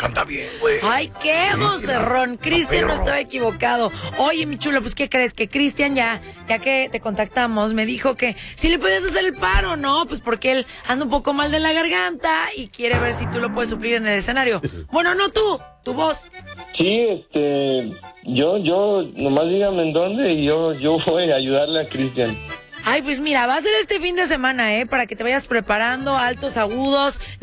canta bien, güey. Ay, qué vocerrón. Cristian no estaba equivocado. Oye, mi chulo, pues, ¿qué crees? Que Cristian ya que te contactamos, me dijo que si le podías hacer el paro, ¿no? Pues porque él anda un poco mal de la garganta y quiere ver si tú lo puedes suplir en el escenario. Bueno, no tú, tu voz. Sí, yo, nomás dígame en dónde y yo voy a ayudarle a Cristian. Ay, pues mira, va a ser este fin de semana, para que te vayas preparando, altos, agudos.